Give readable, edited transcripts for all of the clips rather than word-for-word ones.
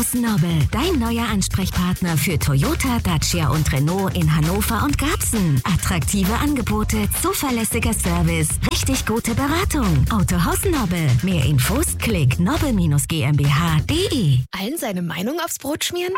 Nobel, dein neuer Ansprechpartner für Toyota, Dacia und Renault in Hannover und Garbsen. Attraktive Angebote, zuverlässiger Service, richtig gute Beratung. Autohaus Nobel. Mehr Infos, klick nobel-gmbh.de. Allen seine Meinung aufs Brot schmieren?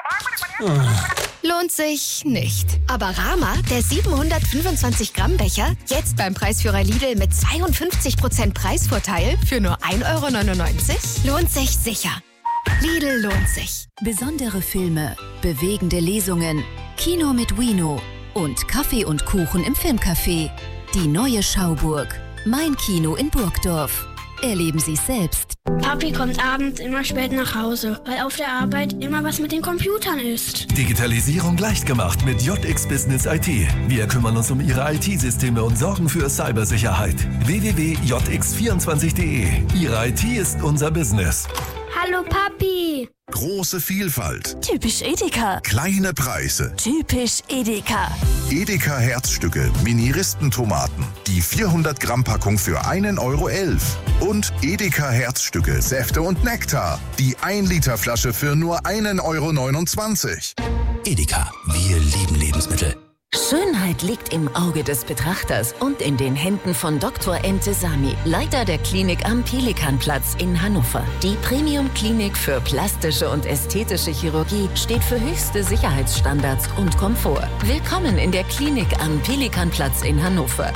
Lohnt sich nicht. Aber Rama, der 725 Gramm Becher, jetzt beim Preisführer Lidl mit 52% Preisvorteil für nur 1,99 € lohnt sich sicher. Lidl lohnt sich. Besondere Filme, bewegende Lesungen, Kino mit Wino und Kaffee und Kuchen im Filmcafé. Die neue Schauburg. Mein Kino in Burgdorf. Erleben Sie es selbst. Papi kommt abends immer spät nach Hause, weil auf der Arbeit immer was mit den Computern ist. Digitalisierung leicht gemacht mit JX Business IT. Wir kümmern uns um Ihre IT-Systeme und sorgen für Cybersicherheit. www.jx24.de. Ihre IT ist unser Business. Hallo Papi. Große Vielfalt. Typisch Edeka. Kleine Preise. Typisch Edeka. Edeka Herzstücke, Mini-Ristentomaten. Die 400 Gramm Packung für 1,11 €. Und Edeka Herzstücke, Säfte und Nektar. Die 1 Liter Flasche für nur 1,29 €. Edeka, wir lieben Lebensmittel. Schönheit liegt im Auge des Betrachters und in den Händen von Dr. Entesami, Leiter der Klinik am Pelikanplatz in Hannover. Die Premium-Klinik für plastische und ästhetische Chirurgie steht für höchste Sicherheitsstandards und Komfort. Willkommen in der Klinik am Pelikanplatz in Hannover.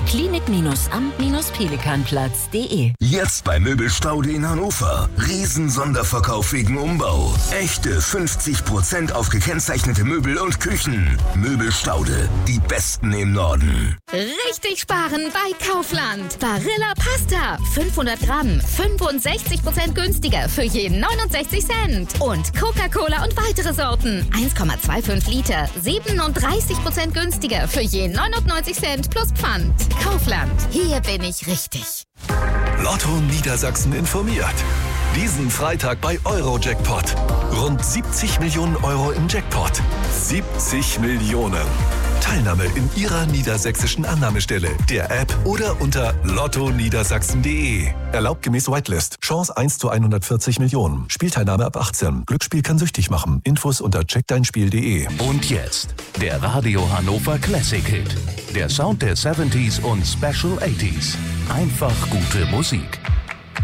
Klinik-am-pelikanplatz.de. Jetzt bei Möbelstaude in Hannover. Riesen-Sonderverkauf wegen Umbau. Echte 50% auf gekennzeichnete Möbel und Küchen. Möbelstaude. Die besten im Norden. Richtig sparen bei Kaufland. Barilla Pasta, 500 Gramm, 65% günstiger für je 69 Cent. Und Coca-Cola und weitere Sorten, 1,25 Liter, 37% günstiger für je 99 Cent plus Pfand. Kaufland, hier bin ich richtig. Lotto Niedersachsen informiert. Diesen Freitag bei Eurojackpot. Rund 70 Millionen € im Jackpot. 70 Millionen. Teilnahme in Ihrer niedersächsischen Annahmestelle, der App oder unter lottoniedersachsen.de. Erlaubt gemäß Whitelist. Chance 1 zu 140 Millionen. Spielteilnahme ab 18. Glücksspiel kann süchtig machen. Infos unter checkdeinspiel.de. Und jetzt der Radio Hannover Classic Hit. Der Sound der 70s und Special 80s. Einfach gute Musik.